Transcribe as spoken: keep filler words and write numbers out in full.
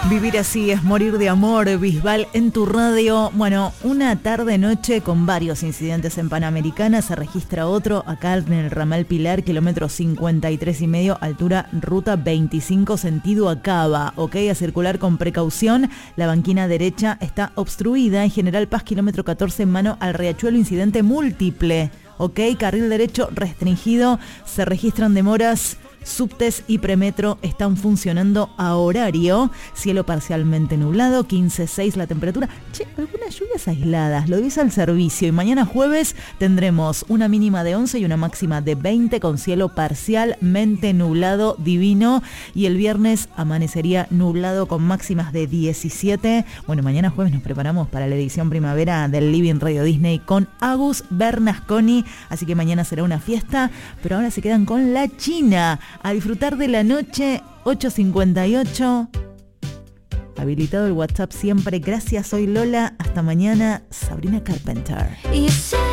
Vivir así es morir de amor, Bisbal en tu radio. Bueno, una tarde-noche con varios incidentes en Panamericana. Se registra otro acá en el ramal Pilar, kilómetro cincuenta y tres y medio, altura ruta veinticinco, sentido a Cava. Ok, a circular con precaución. La banquina derecha está obstruida. En General Paz, kilómetro catorce, mano al Riachuelo, incidente múltiple. Ok, carril derecho restringido. Se registran demoras. Subtes y premetro están funcionando a horario. Cielo parcialmente nublado, quince seis la temperatura. Che, algunas lluvias aisladas, lo dice el servicio. Y mañana jueves tendremos una mínima de once y una máxima de veinte con cielo parcialmente nublado divino. Y el viernes amanecería nublado con máximas de diecisiete. Bueno, mañana jueves nos preparamos para la edición primavera del Living Radio Disney con Agus Bernasconi. Así que mañana será una fiesta, pero ahora se quedan con la China. A disfrutar de la noche. Ocho cincuenta y ocho. Habilitado el WhatsApp siempre. Gracias, soy Lola. Hasta mañana, Sabrina Carpenter.